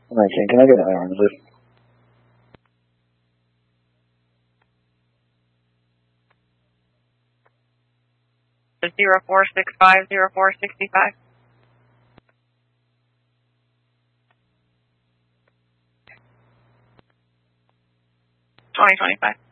19, can I get an IR on the list? The 04650465. 2025.